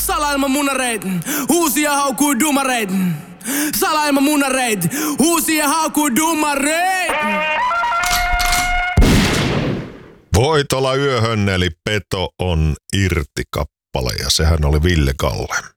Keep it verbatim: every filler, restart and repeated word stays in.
Salailma munareit, uusia haukuu dumareit. Salailma munareit, uusia haukuu dumareit. Voitola yöhön eli Peto on irti kappale ja sehän oli Ville Kalle.